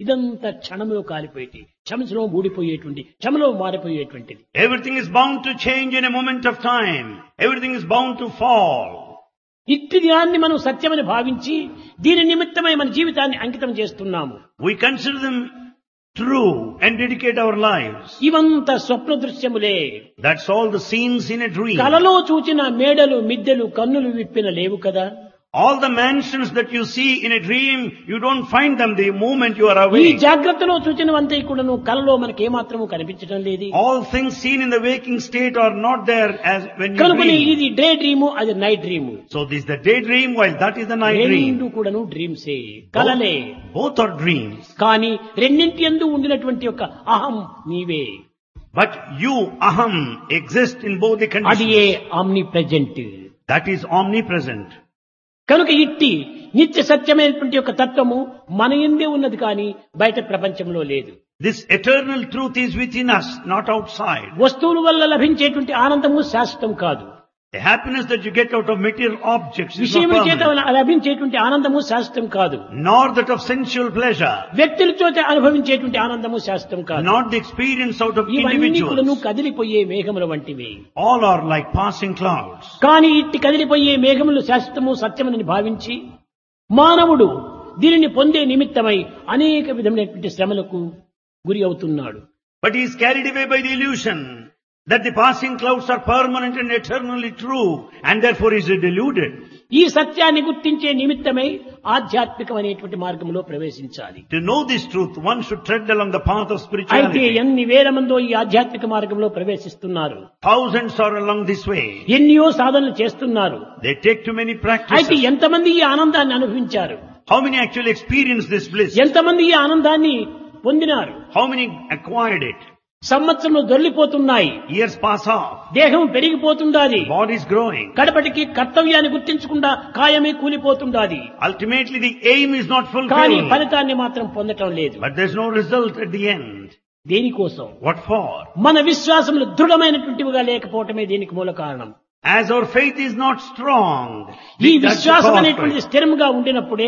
ఇదంతా క్షణంలో కాలిపోయేటి, క్షమలో ఊడిపోయేటువంటి, క్షమలో మారిపోయేటువంటిది. Everything is bound to change in a moment of time. Everything is bound to fall. ఇట్టి దాన్ని మనం సత్యమని భావించి దీని నిమిత్తమై మన జీవితాన్ని అంకితం చేస్తున్నాము. We consider them true and dedicate our lives. ఇవంతా స్వప్న దృశ్యములే. That's all the scenes in a dream. కలలో చూచిన మేడలు మిద్దెలు కన్నులు విప్పిన లేవు కదా. All the mansions that you see in a dream, you don't find them the moment you are ఈ awake. జాగ్రత్తలో చూచినవంతా కూడాను కలలో మనకి ఏమాత్రము కనిపించడం లేదు. All things seen in the waking state are not there as when you కనుకని dream. ఇది డే డ్రీము, అది night dream. So this is the daydream while that is the night dream. రెండు కూడాను డ్రీమ్సే, కలలే. Both are dreams. కానీ రెండింటి యందు ఉండినటువంటి యొక్క అహం నీవే. But you, aham, exist in both the అది ఏ conditions. Omni present. That is omnipresent. కనుక ఇట్టి నిత్య సత్యమైనటువంటి యొక్క తత్వము మన యందే ఉన్నది కానీ బయట ప్రపంచంలో లేదు. This eternal truth is within us, not outside. వస్తువుల వల్ల లభించేటువంటి ఆనందము శాశ్వతం కాదు. The happiness that you get out of material objects is not విషయముల చేత permanent, లభించేటువంటి ఆనందము శాశ్వతం కాదు. nor that of sensual pleasure, వ్యక్తుల చేత అనుభవించేటువంటి ఆనందము శాశ్వతం కాదు. not the experience out of ఇవన్నీ కూడాను individuals. కదిలిపోయే మేఘముల వంటివి. All are like passing clouds. కానీ ఇట్టి కదిలిపోయే మేఘములు శాశ్వతము సత్యమని భావించి మానవుడు దీనిని పొందే నిమిత్తమై అనేక విధమైనటువంటి శ్రమలకు గురి అవుతున్నాడు. But he is carried away by the illusion that the passing clouds are permanent and eternally true, and therefore he is deluded. ఈ సత్యాన్ని గుర్తించే నిమిత్తమై ఆధ్యాత్మికమైనటువంటి మార్గంలో ప్రవేశించాలి. To know this truth, one should tread along the path of అయితే spirituality. ఎన్ని వేల మందో ఈ ఆధ్యాత్మిక మార్గంలో ప్రవేశిస్తున్నారు. Thousands are along this way. ఎన్నో సాధనలు చేస్తున్నారు. They take to many అయితే practices. ఎంతమంది ఈ ఆనందాన్ని అనుభవించారు? How many actually experience this bliss? ఎంతమంది ఈ ఆనందాన్ని పొందినారు? How many acquired it? సంవత్సరంలో దొర్లిపోతున్నాయి, Years pass off. దేహం పెరిగిపోతుండాది, Body is growing. కడపటికి కర్తవ్యాన్ని గుర్తించకుండా కాయమే కూలిపోతుండాది. Ultimately the aim is not కానీ fulfilled. ఫలితాన్ని మాత్రం పొందటం లేదు. But there's no result at the end. దేనికోసం? What for? మన విశ్వాసములు దృఢమైనటువంటివిగా లేకపోవటమే దీనికి మూల కారణం. As our faith is not strong, ఈ that's the విశ్వాసం cause for అనేటువంటిది it. స్థిరంగా ఉండినప్పుడే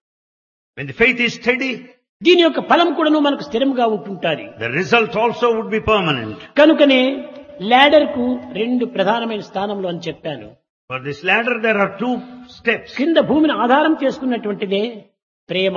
When the faith is steady, దీని యొక్క ఫలం కూడాను మనకు స్థిరంగా ఉంటుంటాది. the result also would be permanent. కనుకనే లాడర్ కు రెండు ప్రధానమైన స్థానములు అని చెప్పాను. For this ladder there are two steps. కింద భూమిని ఆధారం చేసుకున్నటువంటిదే ప్రేమ,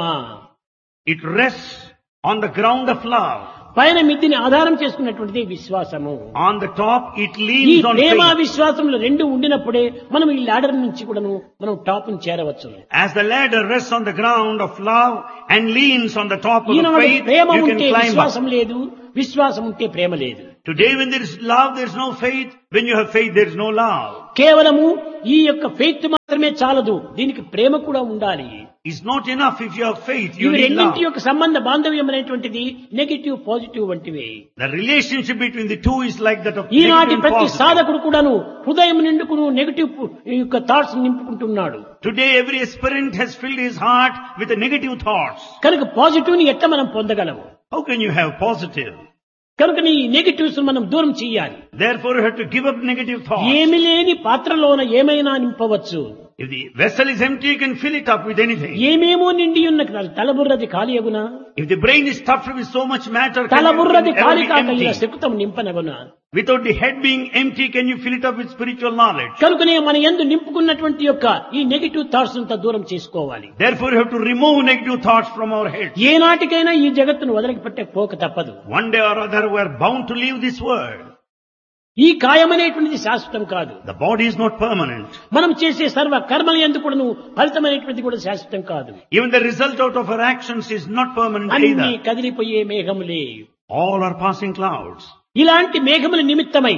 It rests on the ground of love. పైన మిద్దిని ఆధారం చేసుకున్నటువంటిదే విశ్వాసము. On the top it ఈ leans on ప్రేమ faith. విశ్వాసములు రెండు ఉండినప్పుడే మనం ఈ లాడర్ నుంచి కూడాను మనం టాప్ ని చేరవచ్చు. As the ladder rests on the ground of love and leans on the top of the Eenadu faith, Prema you can ఉంటే climb up. విశ్వాసం లేదు, విశ్వాసం ఉంటే ప్రేమ లేదు. Today when there is love, there is no faith. When you have faith, there is no love. కేవలము ఈ యొక్క faith మాత్రమే చాలదు, దీనికి ప్రేమ కూడా ఉండాలి. It's not enough if you have faith, you ఇవి need రెండింటి love. యొక్క సంబంధ బాంధవ్యం అనేటువంటిది నెగిటివ్ పాజిటివ్ వంటివి. The relationship between the two is like that of ఈనాటి negative and ప్రతి positive. సాధకుడు కూడాను హృదయం నిండుకును నెగిటివ్ యొక్క thoughts నింపుకుంటున్నాడు. Today every aspirant has filled his heart with the negative thoughts. కనుక పాజిటివ్ ని ఎట్లా మనం పొందగలము? How can you have positive? కనుక ఈ నెగిటివ్స్ మనం దూరం చేయాలి. Therefore you have to give up negative thoughts. ఏమి లేని పాత్రలోన ఏమైనా నింపవచ్చు. If the vessel is empty, you can fill it up with anything. ఏమేమో నిండి ఉన్న తలబుర్రది ఖాళీ అగునా? If the brain is stuffed with so much matter, can తలబుర్రది it ever ఖాళీ be కాక ఇలా empty? శకుతం నింపనగునా? Without the head being empty, can you fill it up with spiritual knowledge? కనుకనే మన యందు నింపుకున్నటువంటి యొక్క ఈ నెగిటివ్ థాట్స్ అంతా దూరం చేసుకోవాలి. Therefore you have to remove negative thoughts from our heads. ఏనాటికైనా ఈ జగత్తును వదిలిపెట్టే పోక తప్పదు. One day or other we are bound to leave this world. ఈ కాయమనేటువంటిది శాశ్వతం కాదు. The body is not permanent. మనం చేసే సర్వ కర్మల యందు కూడాను ఫలితమైనటువంటిది కూడా శాశ్వతం కాదు. Even the result out of our actions is not permanent అన్ని either. కదిలిపోయే మేఘములే. All are passing clouds. ఇలాంటి మేఘముల నిమిత్తమై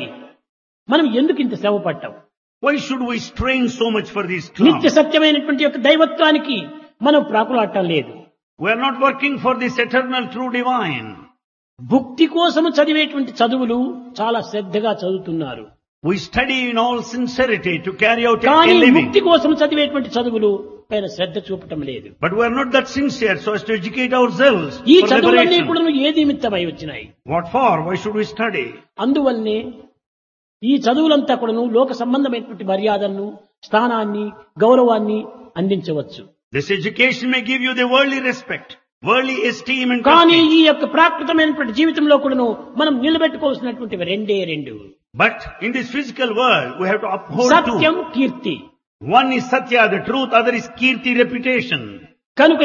మనం ఎందుకు ఇంత శ్రమ పడ్డాం? Why should we strain so much for these నిత్య clouds? సత్యమైనటువంటి యొక్క దైవత్వానికి మనం ప్రాకులాడటం లేదు. We are not working for this eternal true divine. భుక్తి కోసము చదివేటువంటి చదువులు చాలా శ్రద్ధగా చదువుతున్నారు. We study in all sincerity to carry out a కానీ living. ముక్తి కోసం చదివేటువంటి చదువులు పైన శ్రద్ధ చూపటం లేదు. But we are not that sincere so as to educate ourselves ఈ for చదువులన్నీ liberation. కూడా ఏ నిమిత్తమై వచ్చినాయి? What for? Why should we study? అందువల్లనే ఈ చదువులంతా కూడాను లోక సంబంధమైనటువంటి మర్యాదలను, స్థానాన్ని, గౌరవాన్ని అందించవచ్చు. This education may give you the worldly respect, worldly esteem and కానీ prestige. ఈ యొక్క ప్రాకృతమైనటువంటి జీవితంలో కూడాను మనం నిలబెట్టుకోవాల్సినటువంటి రెండే రెండు. But in this physical world, we have to uphold two. Satyam, Keerthi. One is Satya, the truth, other is Kirti, reputation. కనుక